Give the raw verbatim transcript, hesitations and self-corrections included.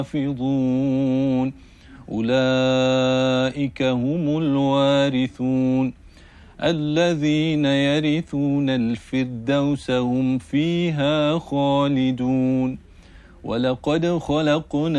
حافظون أولئك هم الوارثون الذين يرثون الفردوس هم فيها خالدون ولقد خلقنا